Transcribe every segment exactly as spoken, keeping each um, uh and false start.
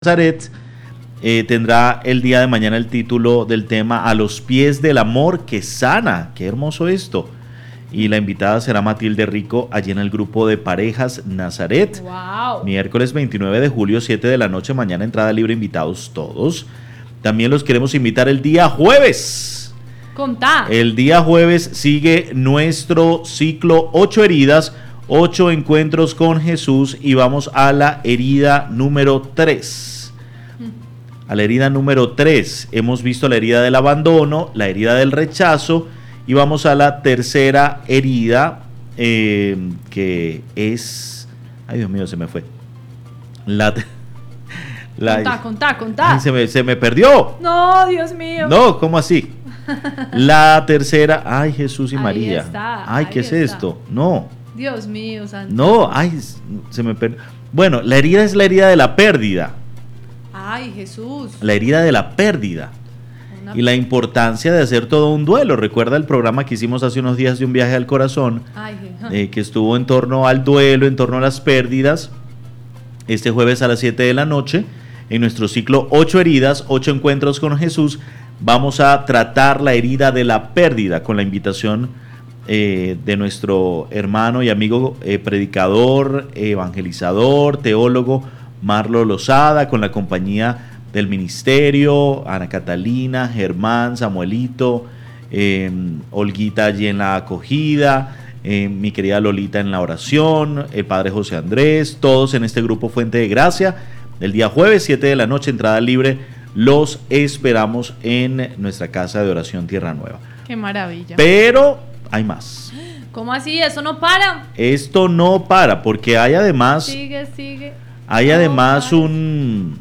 Nazaret eh, tendrá el día de mañana el título del tema A los pies del amor que sana. Qué hermoso esto. Y la invitada será Matilde Rico, allí en el grupo de parejas Nazaret. Wow. Miércoles veintinueve de julio, siete de la noche, mañana entrada libre, invitados todos. También los queremos invitar el día jueves. Contá. El día jueves sigue nuestro ciclo ocho heridas, ocho encuentros con Jesús, y vamos a la herida número tres. A la herida número tres. Hemos visto la herida del abandono, la herida del rechazo, y vamos a la tercera herida, eh, que es... Ay, Dios mío, se me fue. La... la contá, contá, contá. Ay, se, me, se me perdió. No, Dios mío. No, ¿cómo así? La tercera... Ay, Jesús y Ahí María. está, Ay, ahí ¿qué es está. esto? No. Dios mío, santo. No, ay, se me perdió. Bueno, la herida es la herida de la pérdida. Ay, Jesús. La herida de la pérdida. Una... Y la importancia de hacer todo un duelo. Recuerda el programa que hicimos hace unos días de Un viaje al corazón, Ay, eh, que estuvo en torno al duelo, en torno a las pérdidas. Este jueves a las siete de la noche, en nuestro ciclo ocho heridas, ocho encuentros con Jesús, vamos a tratar la herida de la pérdida con la invitación eh, de nuestro hermano y amigo eh, predicador, evangelizador, teólogo Marlo Lozada, con la compañía del ministerio, Ana Catalina, Germán, Samuelito, eh, Olguita allí en la acogida, eh, mi querida Lolita en la oración, el padre José Andrés, todos en este grupo Fuente de Gracia. El día jueves, siete de la noche, entrada libre. Los esperamos en nuestra casa de oración Tierra Nueva. Qué maravilla. Pero hay más. ¿Cómo así? ¿Eso no para? Esto no para, porque hay además... Sigue, sigue. Hay No además para. un...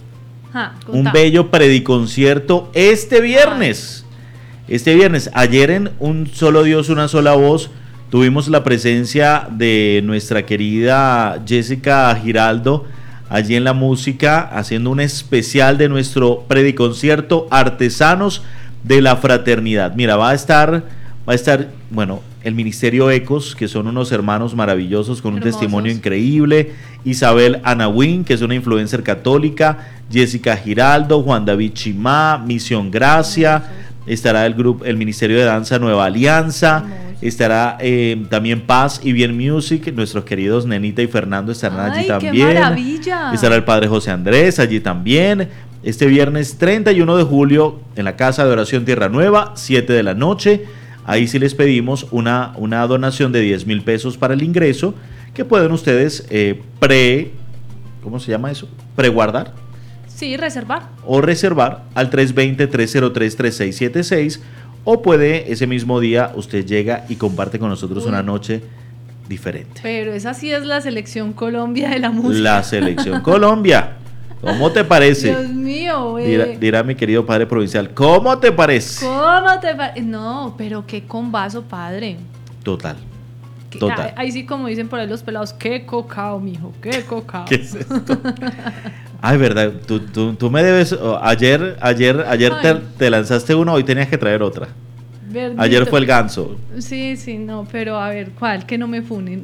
Ja, un contá. bello prediconcierto este viernes. Este viernes, ayer en Un Solo Dios, Una Sola Voz, tuvimos la presencia de nuestra querida Jessica Giraldo, allí en la música, haciendo un especial de nuestro prediconcierto Artesanos de la Fraternidad. Mira, va a estar, va a estar, bueno, el Ministerio Ecos, que son unos hermanos maravillosos con un Hermosos. testimonio increíble, Isabel Anahuín, que es una influencer católica, Jessica Giraldo, Juan David Chimá, Misión Gracia, Hermosos. estará el grupo, el Ministerio de Danza Nueva Alianza, Hermosos. estará eh, también Paz y Bien Music, nuestros queridos Nenita y Fernando estarán Ay, allí qué también. maravilla. Estará el padre José Andrés allí también. Este viernes treinta y uno de julio en la Casa de Oración Tierra Nueva, siete de la noche. Ahí sí les pedimos una, una donación de diez mil pesos para el ingreso, que pueden ustedes eh, pre, ¿cómo se llama eso? Preguardar Sí, reservar. o reservar al tres dos cero, tres cero tres, tres seis siete seis, o puede ese mismo día usted llega y comparte con nosotros Uy. una noche diferente. Pero esa sí es la selección Colombia de la música. La Selección Colombia. ¿Cómo te parece? Dios mío, güey. Dirá, dirá mi querido padre provincial, ¿cómo te parece? ¿Cómo te parece? No, pero qué combazo, padre. Total. Que- Total. Ahí sí, como dicen por ahí los pelados, qué cocao, mijo, qué cocao. ¿Qué es esto? Ay, verdad, tú, tú, tú me debes, oh, ayer, ayer, ayer te, Ay. te lanzaste una, hoy tenías que traer otra. Bendito. Ayer fue el ganso. Sí, sí, no, pero a ver, ¿cuál? Que no me funen.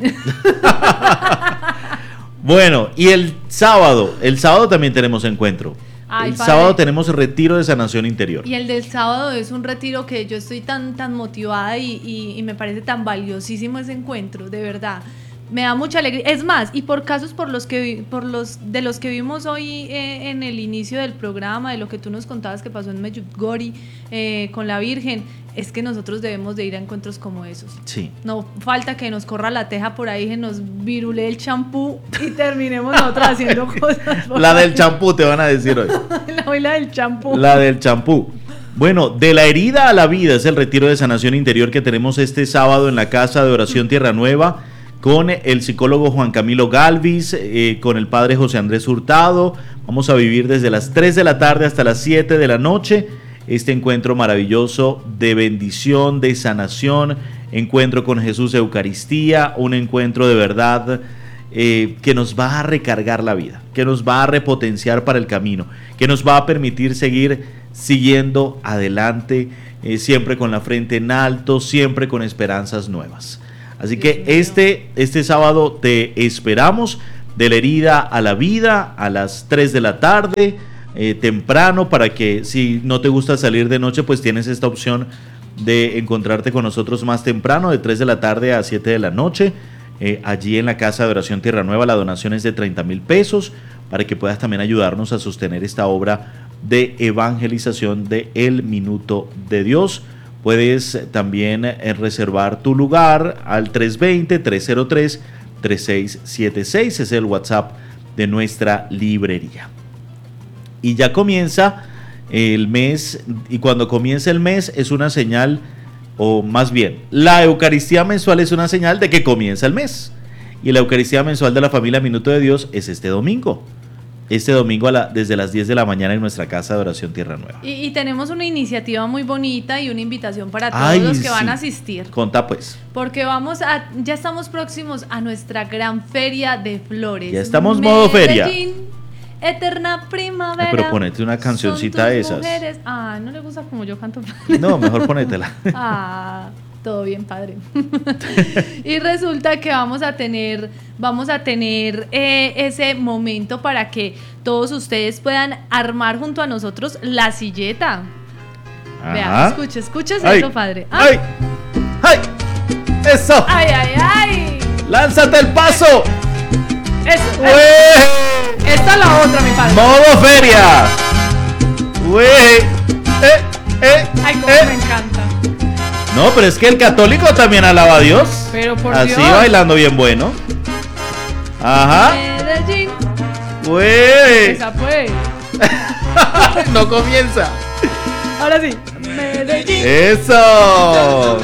Bueno, y el sábado, el sábado también tenemos encuentro. Ay, el padre. sábado tenemos retiro de sanación interior. Y el del sábado es un retiro que yo estoy tan, tan motivada y, y, y me parece tan valiosísimo ese encuentro, de verdad. Me da mucha alegría. Es más, y por casos por los que vi- por los de los que vimos hoy eh, en el inicio del programa, de lo que tú nos contabas que pasó en Medjugorje eh, con la Virgen, es que nosotros debemos de ir a encuentros como esos. Sí. No falta que nos corra la teja por ahí, que nos virule el champú y terminemos nosotros haciendo cosas. por La ahí. del champú te van a decir hoy. la, hoy la del champú. La del champú. Bueno, de la herida a la vida es el retiro de sanación interior que tenemos este sábado en la Casa de Oración Tierra Nueva, con el psicólogo Juan Camilo Galvis, eh, con el padre José Andrés Hurtado. Vamos a vivir desde las tres de la tarde hasta las siete de la noche este encuentro maravilloso de bendición, de sanación, encuentro con Jesús, Eucaristía, un encuentro de verdad eh, que nos va a recargar la vida, que nos va a repotenciar para el camino, que nos va a permitir seguir siguiendo adelante, eh, siempre con la frente en alto, siempre con esperanzas nuevas. Así Dios que mío. este, este sábado te esperamos. de la herida a la vida a las tres de la tarde, eh, temprano, para que si no te gusta salir de noche, pues tienes esta opción de encontrarte con nosotros más temprano, de tres de la tarde a siete de la noche, eh, allí en la Casa de Oración Tierra Nueva. La donación es de treinta mil pesos, para que puedas también ayudarnos a sostener esta obra de evangelización de El Minuto de Dios. Puedes también eh, reservar tu lugar al tres dos cero, tres cero tres, tres seis siete seis, es el WhatsApp de nuestra librería. Y ya comienza el mes, y cuando comienza el mes es una señal, o más bien, la Eucaristía mensual es una señal de que comienza el mes. Y la Eucaristía mensual de la familia Minuto de Dios es este domingo. Este domingo a la, desde las diez de la mañana en nuestra Casa de Oración Tierra Nueva. Y, y tenemos una iniciativa muy bonita y una invitación para todos Ay, los que sí. van a asistir. Conta pues. Porque vamos a, ya estamos próximos a nuestra gran feria de flores. Ya estamos modo feria. Eterna primavera. Ay, pero ponete una cancioncita de esas. Mujeres. Ah, no le gusta como yo canto. No, mejor ponétela. Ah, todo bien, padre. Y resulta que vamos a tener, vamos a tener eh, ese momento para que todos ustedes puedan armar junto a nosotros la silleta. Ajá. Vean, escuche, escuche Ay, eso, padre. Ah. ¡Ay! ¡Ay! ¡Eso! ¡Ay, ay, ay! ¡Lánzate el paso! Eso. ¡Ué! Esta es la otra, mi padre. ¡Modo feria! ¡Ué! ¡Eh! ¡Eh! Ay, cómo eh. me encanta. No, pero es que el católico también alaba a Dios. Pero por Así Dios. bailando bien bueno. Ajá. Medellín. ¡Ué! Esa fue. No comienza. Ahora sí. Medellín. ¡Eso!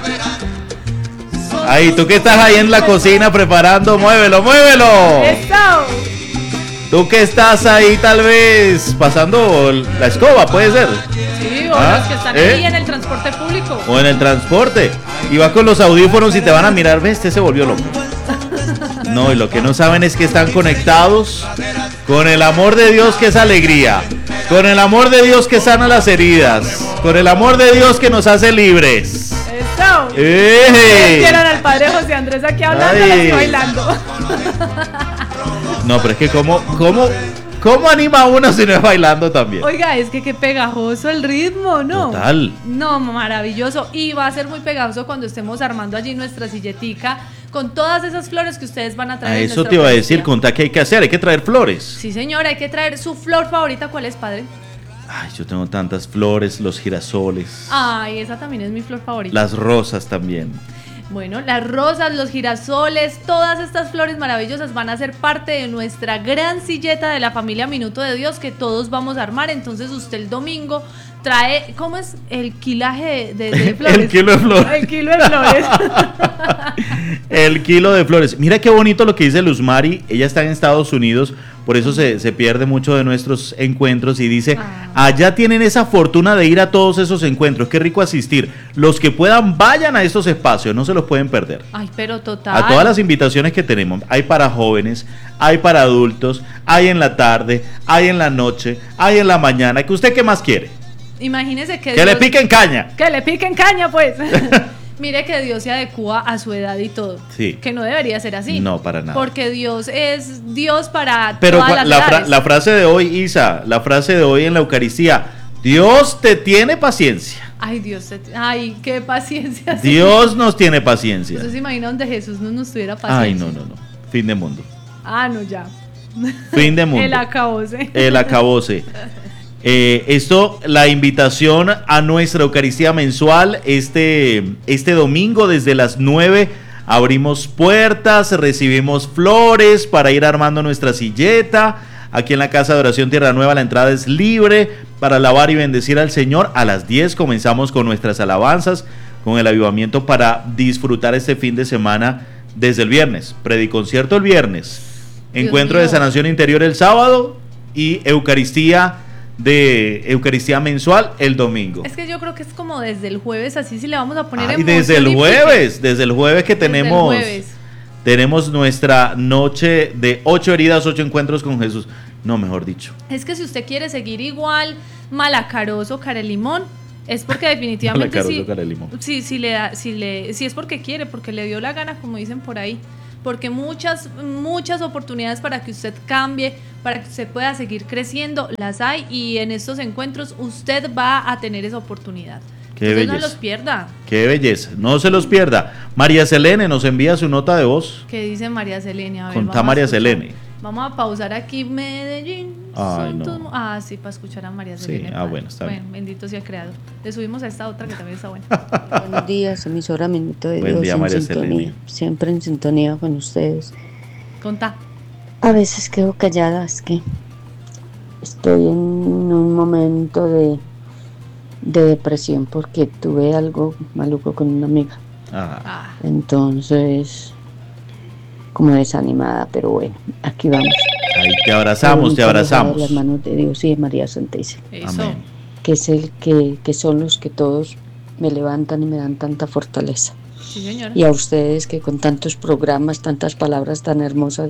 Ahí, tú que estás ahí en la cocina preparando, muévelo, muévelo. Eso. Tú que estás ahí tal vez pasando la escoba, puede ser. Sí, o Ah, los que están ¿eh? ahí en el transporte público. O en el transporte. Y vas con los audífonos y te van a mirar, ves, este se volvió loco. No, y lo que no saben es que están conectados con el amor de Dios, que es alegría. Con el amor de Dios que sana las heridas. Con el amor de Dios que nos hace libres. Eso. ¡Eh! Vieron al padre José Andrés aquí hablando Ay. y bailando. No, pero es que cómo, cómo, cómo anima a uno si no es bailando también. Oiga, es que qué pegajoso el ritmo, ¿no? Total. No, maravilloso. Y va a ser muy pegajoso cuando estemos armando allí nuestra silletica con todas esas flores que ustedes van a traer. A en eso nuestra te iba a Eucaristía. decir, contá qué hay que hacer, hay que traer flores. Sí, señora, hay que traer su flor favorita. ¿Cuál es, padre? Ay, yo tengo tantas flores, los girasoles, Ay, esa también es mi flor favorita. las rosas también. Bueno, las rosas, los girasoles, todas estas flores maravillosas van a ser parte de nuestra gran silleta de la familia Minuto de Dios que todos vamos a armar. Entonces usted el domingo trae, ¿cómo es? El kilaje de, de, de flores. El kilo de flores. El kilo de flores. El kilo de flores. Mira qué bonito lo que dice Luzmari. Ella está en Estados Unidos, por eso se, se pierde mucho de nuestros encuentros. Y dice, Ah. allá tienen esa fortuna de ir a todos esos encuentros. Qué rico asistir. Los que puedan, vayan a estos espacios, no se los pueden perder. Ay, pero total. A todas las invitaciones que tenemos, hay para jóvenes, hay para adultos, hay en la tarde, hay en la noche, hay en la mañana. ¿Que usted qué más quiere? Imagínese que Que le Dios- piquen caña. Que le piquen caña, pues. Mire que Dios se adecúa a su edad y todo. Sí. Que no debería ser así. No, para nada. Porque Dios es Dios para Pero todas cua- las la, fra- edades. la frase de hoy, Isa, la frase de hoy en la Eucaristía, Dios te tiene paciencia. Ay, Dios, se- ay, qué paciencia. sí. Dios nos tiene paciencia. ¿Usted se imagina donde Jesús no nos tuviera paciencia? Ay, no, no, no. Fin de mundo. Ah, no, ya. Fin de mundo. El acabose. El acabose. Eh, esto, la invitación a nuestra Eucaristía mensual, este, este domingo desde las nueve abrimos puertas, recibimos flores para ir armando nuestra silleta. Aquí en la Casa de Oración Tierra Nueva la entrada es libre para alabar y bendecir al Señor. A las diez comenzamos con nuestras alabanzas, con el avivamiento para disfrutar este fin de semana desde el viernes. Prediconcierto el viernes, Dios encuentro mío. de sanación interior el sábado y Eucaristía de Eucaristía mensual el domingo. Es que yo creo que es como desde el jueves, así si le vamos a poner Ah, y emoción desde el y pique. jueves, desde el jueves que Desde el tenemos jueves. tenemos nuestra noche de ocho heridas, ocho encuentros con Jesús. No, mejor dicho. Es que si usted quiere seguir igual malacaroso, carelimón, es porque definitivamente Malacaroso, sí, carelimón. sí, sí le da, si le, si es porque quiere, porque le dio la gana, como dicen por ahí. porque muchas, muchas oportunidades para que usted cambie, para que usted pueda seguir creciendo, las hay, y en estos encuentros usted va a tener esa oportunidad. Qué Entonces belleza. no los pierda. Qué belleza, no se los pierda. María Selene nos envía su nota de voz. ¿Qué dice María Selene? A ver, Contá vamos a María escuchar. Selene. Vamos a pausar aquí Medellín. Ay, son no. tus mo- Ah, sí, para escuchar a María Sí, Selene. ah, padre. bueno, está Bueno, bien. bendito sea el creador. Le subimos a esta otra que también está buena. Buenos días, emisora Minuto de Buen Dios día, en María sintonía, Selene. siempre en sintonía con ustedes. Contá. A veces quedo callada, es que estoy en un momento de, de depresión porque tuve algo maluco con una amiga, Ah, Ah, entonces como desanimada, pero bueno, aquí vamos. ahí te abrazamos, te Todo entregado en abrazamos. las manos de Dios y de María Santísima, eso. Amén. que es el que, que son los que todos me levantan y me dan tanta fortaleza. Sí, señora. Y a ustedes que con tantos programas, tantas palabras tan hermosas,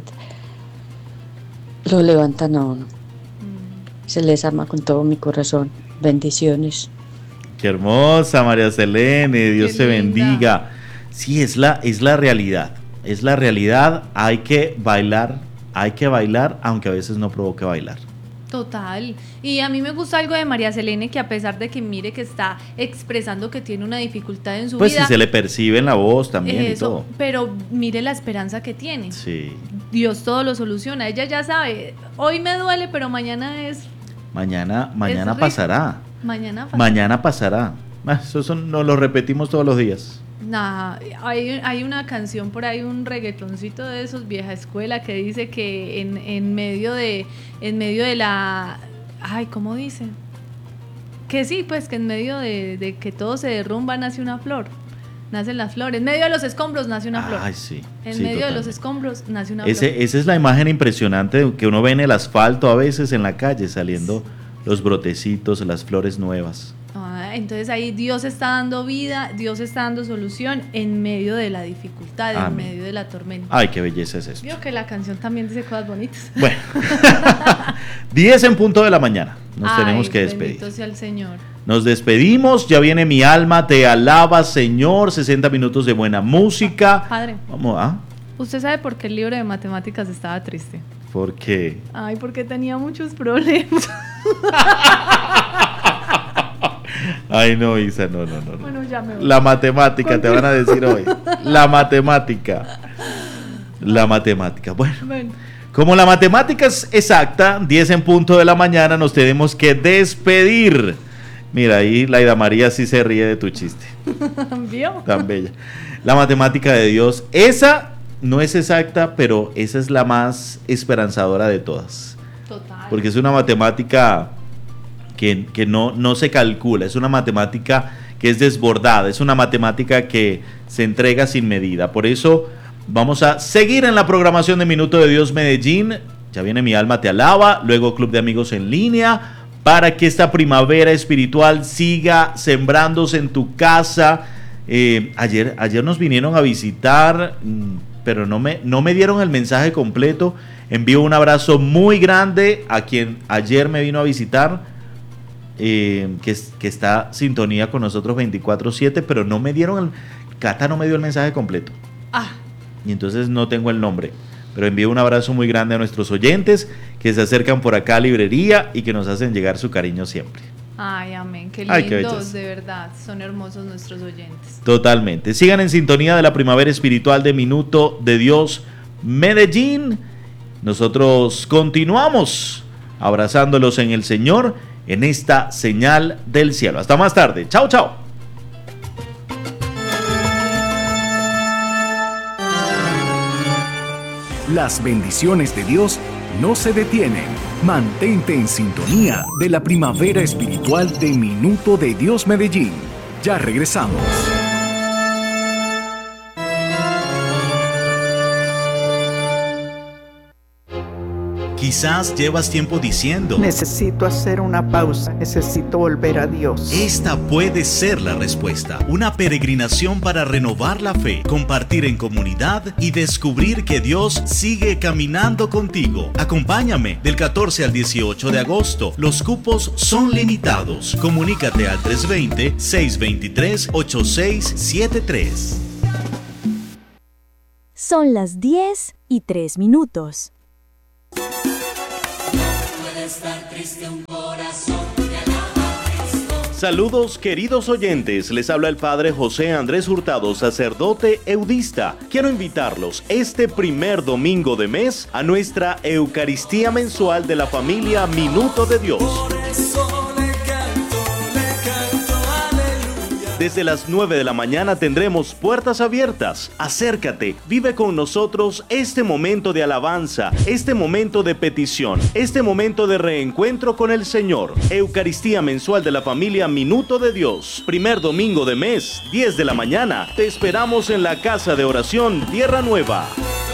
lo levantan a uno. Mm. Se les ama con todo mi corazón. Bendiciones. Qué hermosa, María Selene, Dios Qué te linda. bendiga. Sí, es la, es la realidad, es la realidad, hay que bailar, hay que bailar, aunque a veces no provoque bailar. Total. Y a mí me gusta algo de María Selene, que a pesar de que mire que está expresando que tiene una dificultad en su Pues vida, si se le percibe en la voz también y eso, todo. pero mire la esperanza que tiene. Sí, Dios todo lo soluciona. Ella ya sabe, hoy me duele, pero mañana es, mañana, mañana rico. pasará, mañana pasa. mañana pasará. Ah, Eso son- nos lo repetimos todos los días. Nah, hay, hay una canción por ahí, un reggaetoncito de esos vieja escuela, que dice que en, en medio de en medio de la ay, ¿cómo dice? Que sí, pues que en medio de, de que todo se derrumba nace una flor. Nacen las flores. En medio de los escombros nace una flor. Ay, sí. En sí, medio de los totalmente. escombros nace una flor. Ese, esa es la imagen impresionante que uno ve en el asfalto a veces en la calle, saliendo los brotecitos, las flores nuevas. Ah, entonces ahí Dios está dando vida, Dios está dando solución en medio de la dificultad, en Amén. medio de la tormenta. Ay, qué belleza es esto. Vio que la canción también dice cosas bonitas. Bueno, diez en punto de la mañana. Nos Ay, tenemos que despedir. Bendito sea el Señor. Nos despedimos. Ya viene Mi Alma Te Alaba, Señor. sesenta minutos de buena música. Padre, Vamos, ¿ah? ¿usted sabe por qué el libro de matemáticas estaba triste? Porque. Ay, porque tenía muchos problemas. Ay, no, Isa, no, no, no. no. Bueno, ya me voy. La matemática, te van a decir hoy. La matemática. La matemática. Bueno. Bueno, Como la matemática es exacta, diez en punto de la mañana, nos tenemos que despedir. Mira, ahí Laida María sí se ríe de tu chiste, ¿vio? tan bella. La matemática de Dios, esa no es exacta, pero esa es la más esperanzadora de todas. Total. Porque es una matemática que, que no, no se calcula, es una matemática que es desbordada, es una matemática que se entrega sin medida. Por eso vamos a seguir en la programación de Minuto de Dios Medellín. Ya viene Mi Alma Te Alaba, luego Club de Amigos en Línea, para que esta primavera espiritual siga sembrándose en tu casa. Eh, ayer, ayer nos vinieron a visitar, pero no me, no me dieron el mensaje completo. Envío un abrazo muy grande a quien ayer me vino a visitar, eh, que, que está sintonía con nosotros veinticuatro siete, pero no me dieron el... Cata no me dio el mensaje completo. Ah, Y entonces no tengo el nombre, pero envío un abrazo muy grande a nuestros oyentes que se acercan por acá a librería y que nos hacen llegar su cariño siempre. ay, amén. Qué Ay, qué lindos, belleza. de verdad. Son hermosos nuestros oyentes. Totalmente. Sigan en sintonía de la primavera espiritual de Minuto de Dios Medellín. Nosotros continuamos abrazándolos en el Señor en esta señal del cielo. Hasta más tarde. Chao, chao. Las bendiciones de Dios no se detienen. Mantente en sintonía de la primavera espiritual de Minuto de Dios Medellín. Ya regresamos. Quizás llevas tiempo diciendo: necesito hacer una pausa, necesito volver a Dios. esta puede ser la respuesta. Una peregrinación para renovar la fe, compartir en comunidad y descubrir que Dios sigue caminando contigo. Acompáñame del catorce al dieciocho de agosto. Los cupos son limitados. Comunícate al tres dos cero, seis dos tres, ocho seis siete tres. Son las diez y tres minutos. Puede estar triste un corazón que alaba a Cristo. Saludos queridos oyentes, les habla el Padre José Andrés Hurtado, sacerdote eudista. Quiero invitarlos este primer domingo de mes a nuestra Eucaristía mensual de la familia Minuto de Dios. Desde las nueve de la mañana tendremos puertas abiertas. Acércate, vive con nosotros este momento de alabanza, este momento de petición, este momento de reencuentro con el Señor. Eucaristía mensual de la familia Minuto de Dios. Primer domingo de mes, diez de la mañana. Te esperamos en la Casa de Oración Tierra Nueva.